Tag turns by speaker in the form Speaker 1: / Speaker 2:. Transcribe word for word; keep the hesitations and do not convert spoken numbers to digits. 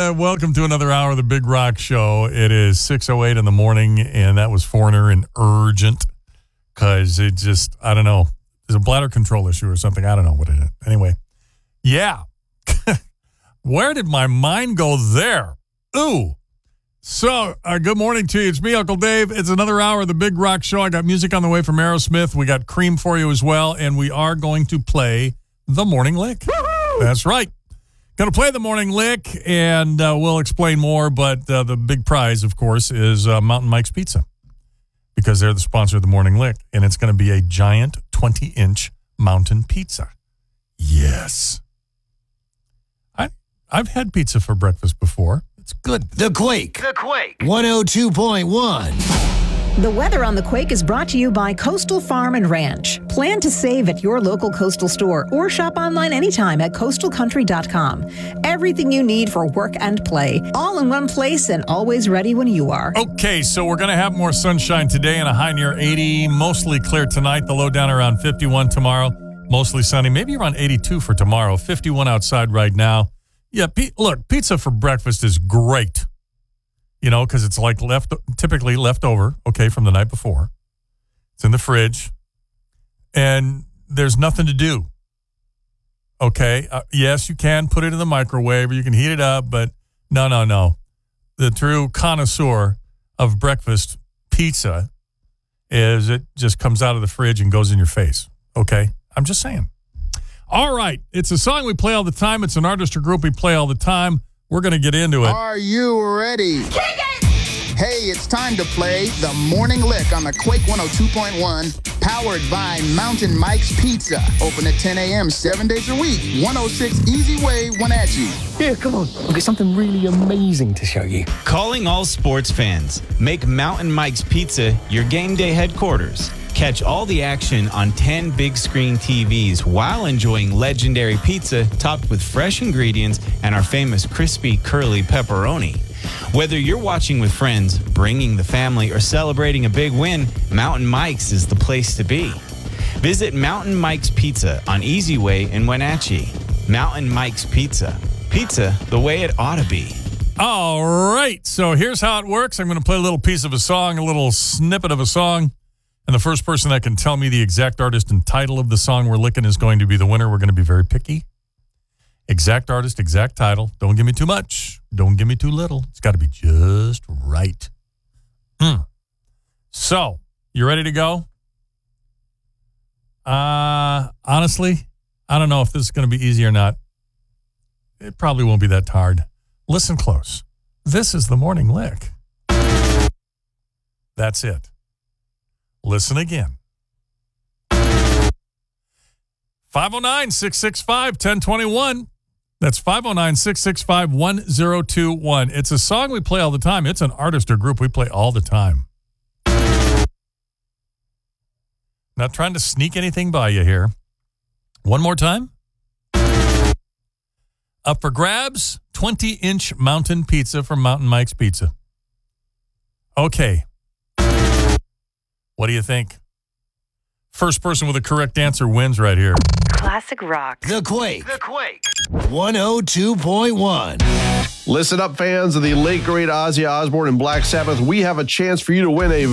Speaker 1: Uh, welcome to another hour of the Big Rock Show. It is six oh eight in the morning, and that was Foreigner and Urgent because it just, I don't know, there's a bladder control issue or something. I don't know what it is. Anyway, yeah. Where did my mind go there? Ooh. So, uh, good morning to you. It's me, Uncle Dave. It's another hour of the Big Rock Show. I got music on the way from Aerosmith. We got Cream for you as well, and we are going to play the Morning Lick. Woo-hoo! That's right. Going to play the Morning Lick, and uh, we'll explain more, but uh, the big prize, of course, is uh, Mountain Mike's Pizza because they're the sponsor of the Morning Lick, and it's going to be a giant twenty-inch mountain pizza. Yes. I, I've had pizza for breakfast before. It's good.
Speaker 2: The Quake.
Speaker 3: The Quake.
Speaker 2: one oh two point one.
Speaker 4: The weather on the Quake is brought to you by Coastal Farm and Ranch. Plan to save at your local Coastal store or shop online anytime at coastal country dot com. Everything you need for work and play, all in one place and always ready when you are.
Speaker 1: Okay, so we're going to have more sunshine today and a high near eighty. Mostly clear tonight. The low down around fifty-one tomorrow. Mostly sunny. Maybe around eighty-two for tomorrow. fifty-one outside right now. Yeah, pe- look, pizza for breakfast is great. You know, because it's like left, typically left over, okay, from the night before. It's in the fridge. And there's nothing to do. Okay? Uh, yes, you can put it in the microwave or you can heat it up, but no, no, no. The true connoisseur of breakfast pizza is it just comes out of the fridge and goes in your face. Okay? I'm just saying. All right. It's a song we play all the time. It's an artist or group we play all the time. We're going to get into it.
Speaker 3: Are you ready? Kick it! Hey, it's time to play the Morning Lick on the Quake one oh two point one, powered by Mountain Mike's Pizza. Open at ten a.m. seven days a week. one oh six Easy Way, Wenatchee.
Speaker 5: Here, come on. I've got something really amazing to show you.
Speaker 6: Calling all sports fans. Make Mountain Mike's Pizza your game day headquarters. Catch all the action on ten big screen T Vs while enjoying legendary pizza topped with fresh ingredients and our famous crispy, curly pepperoni. Whether you're watching with friends, bringing the family, or celebrating a big win, Mountain Mike's is the place to be. Visit Mountain Mike's Pizza on Easy Way in Wenatchee. Mountain Mike's Pizza. Pizza the way it ought to be.
Speaker 1: All right, so here's how it works. I'm going to play a little piece of a song, a little snippet of a song. And the first person that can tell me the exact artist and title of the song we're licking is going to be the winner. We're going to be very picky. Exact artist, exact title. Don't give me too much. Don't give me too little. It's got to be just right. Mm. So, you ready to go? Uh, honestly, I don't know if this is going to be easy or not. It probably won't be that hard. Listen close. This is the Morning Lick. That's it. Listen again. five oh nine, six six five, one oh two one. That's five oh nine, six six five, one oh two one. It's a song we play all the time. It's an artist or group we play all the time. Not trying to sneak anything by you here. One more time. Up for grabs, twenty-inch mountain pizza from Mountain Mike's Pizza. Okay. What do you think? First person with a correct answer wins right here.
Speaker 4: Classic rock.
Speaker 2: The Quake.
Speaker 3: The Quake.
Speaker 2: one oh two point one.
Speaker 7: Listen up, fans of the late great Ozzy Osbourne and Black Sabbath. We have a chance for you to win a